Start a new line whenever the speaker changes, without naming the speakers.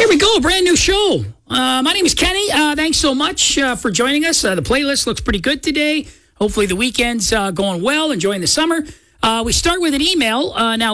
There we go, a brand new show. My name is Kenny. Thanks so much for joining us. The playlist looks pretty good today. Hopefully the weekend's going well, enjoying the summer. We start with an email. Now,